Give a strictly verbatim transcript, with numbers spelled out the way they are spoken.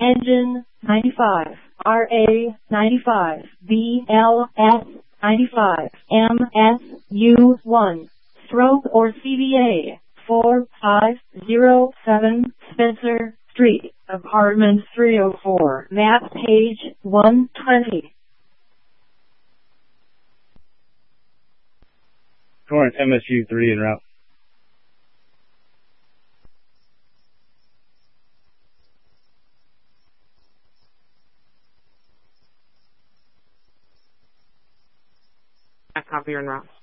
Engine ninety-five, R A ninety-five, B L S ninety-five, M S U one, stroke or C V A four five zero seven Spencer Street, apartment three oh four, map page one twenty. Current M S U three en route. I copy en route.